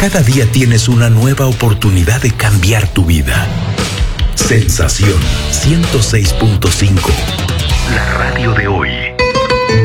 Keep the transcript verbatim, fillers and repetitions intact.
Cada día tienes una nueva oportunidad de cambiar tu vida. Sensación ciento seis punto cinco. La radio de hoy.